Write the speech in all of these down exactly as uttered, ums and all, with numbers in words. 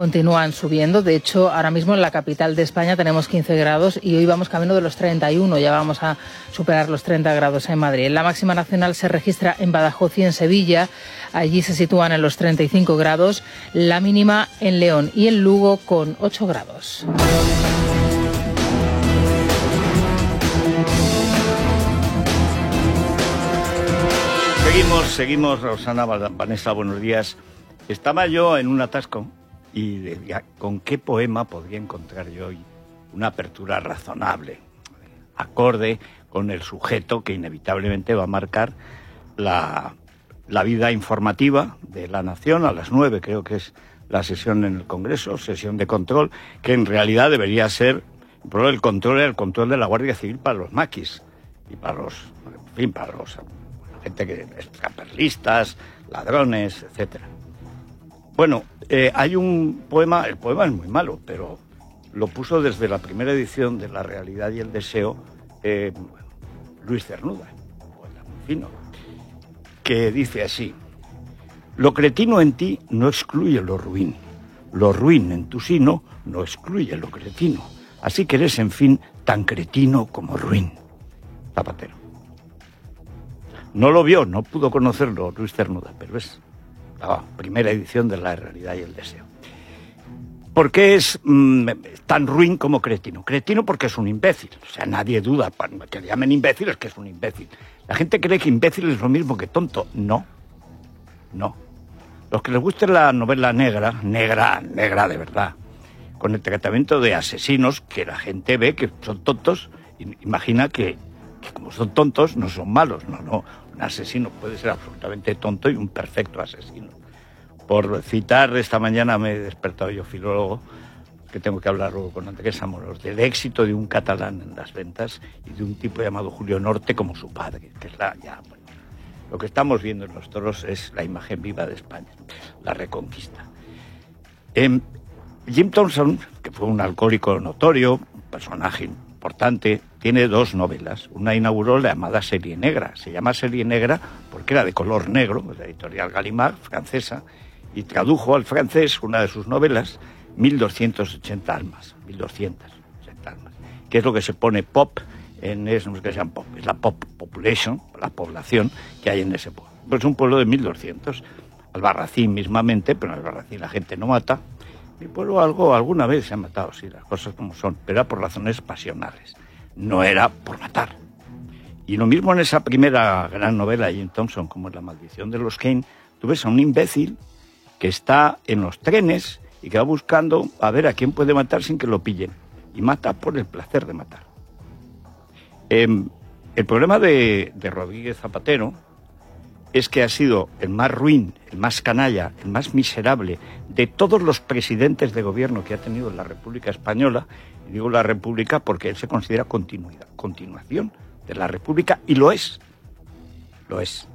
continúan subiendo. De hecho, ahora mismo en la capital de España tenemos quince grados y hoy vamos camino de los treinta y uno. Ya vamos a superar los treinta grados en Madrid. La máxima nacional se registra en Badajoz y en Sevilla. Allí se sitúan en los treinta y cinco grados. La mínima en León y en Lugo con ocho grados. Seguimos, seguimos, Rosana, Vanessa, buenos días. Estaba yo en un atasco y decía, ¿con qué poema podría encontrar yo hoy una apertura razonable, acorde con el sujeto que inevitablemente va a marcar la, la vida informativa de la nación? A las nueve creo que es la sesión en el Congreso, sesión de control, que en realidad debería ser, pero el control era el control de la Guardia Civil para los maquis y para los, en fin, para los... gente que es caperlistas, ladrones, etcétera. Bueno, eh, hay un poema, el poema es muy malo, pero lo puso desde la primera edición de La Realidad y el Deseo eh, Luis Cernuda, poeta muy fino, que dice así: lo cretino en ti no excluye lo ruin, lo ruin en tu sino no excluye lo cretino, así que eres en fin tan cretino como ruin. Zapatero. No lo vio, no pudo conocerlo Luis Cernuda, pero es la primera edición de La Realidad y el Deseo. ¿Por qué es mmm, tan ruin como cretino? Cretino porque es un imbécil. O sea, nadie duda, que le llamen imbécil es que es un imbécil. La gente cree que imbécil es lo mismo que tonto. No, no. Los que les guste la novela negra, negra, negra de verdad, con el tratamiento de asesinos que la gente ve que son tontos, imagina que que como son tontos, no son malos. No, no. Un asesino puede ser absolutamente tonto y un perfecto asesino. Por citar, esta mañana me he despertado yo, filólogo, que tengo que hablar luego con Andrés Amorós, del éxito de un catalán en las ventas y de un tipo llamado Julio Norte como su padre, que es la ya... Bueno, lo que estamos viendo en los toros es la imagen viva de España, la reconquista. Eh, Jim Thompson, que fue un alcohólico notorio, un personaje importante, tiene dos novelas. Una inauguró la llamada Serie Negra. Se llama Serie Negra porque era de color negro, de la editorial Gallimard, francesa, y tradujo al francés una de sus novelas, mil doscientas ochenta almas, mil doscientas ochenta almas, que es lo que se pone pop en es, no es que sean pop, es la pop population, la población que hay en ese pueblo. Pues es un pueblo de mil doscientos, Albarracín mismamente, pero en Albarracín la gente no mata. Mi pueblo algo alguna vez se ha matado, sí, las cosas como son, pero era por razones pasionales, no era por matar. Y lo mismo en esa primera gran novela de Jim Thompson, como en La maldición de los Kane, tú ves a un imbécil que está en los trenes y que va buscando a ver a quién puede matar sin que lo pillen, y mata por el placer de matar. Eh, el problema de, de Rodríguez Zapatero es que ha sido el más ruin, el más canalla, el más miserable de todos los presidentes de gobierno que ha tenido la República Española. Y digo la República porque él se considera continuidad, continuación de la República, y lo es, lo es.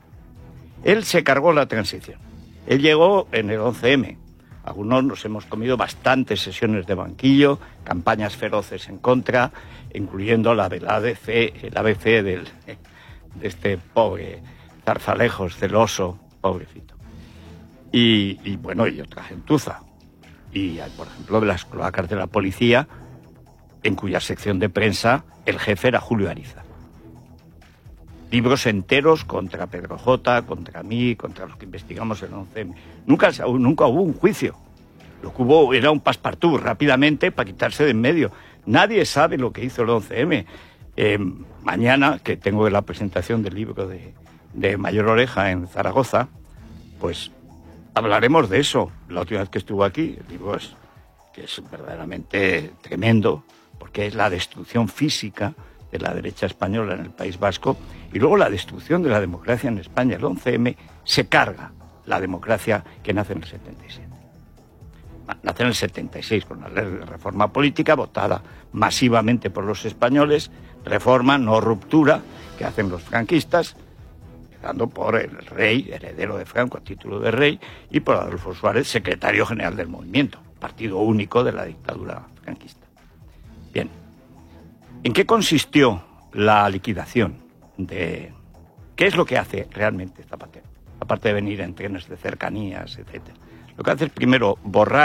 Él se cargó la transición. Él llegó en el once eme. Algunos nos hemos comido bastantes sesiones de banquillo, campañas feroces en contra, incluyendo la del A B C, el A B C del, de este pobre Zarzalejos, celoso, pobrecito. Y, y bueno, y otra gentuza. Y, por ejemplo, de las cloacas de la policía, en cuya sección de prensa el jefe era Julio Ariza. Libros enteros contra Pedro J., contra mí, contra los que investigamos el once eme. Nunca, nunca hubo un juicio. Lo que hubo era un passepartout rápidamente para quitarse de en medio. Nadie sabe lo que hizo el once eme. Eh, mañana, que tengo la presentación del libro de, de Mayor Oreja en Zaragoza, pues hablaremos de eso. La última vez que estuvo aquí, el libro es, que es verdaderamente tremendo, porque es la destrucción física de la derecha española en el País Vasco y luego la destrucción de la democracia en España. El once eme se carga la democracia que nace en el setenta y siete. Nace en el setenta y seis con la ley de reforma política votada masivamente por los españoles, reforma, no ruptura, que hacen los franquistas, empezando por el rey, heredero de Franco a título de rey, y por Adolfo Suárez, secretario general del movimiento, partido único de la dictadura franquista. Bien, ¿en qué consistió la liquidación de... ¿Qué es lo que hace realmente Zapatero? Aparte de venir en trenes de cercanías, etcétera. Lo que hace es primero borrar